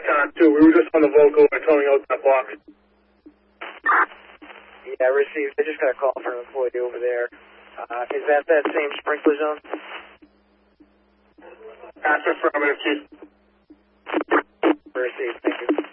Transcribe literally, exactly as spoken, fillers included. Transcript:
time, too. We were just on the vocal and towing out that box. Yeah, received. I just got a call from an employee over there. Uh, is that that same sprinkler zone? That's affirmative, Chief. Received. Thank you.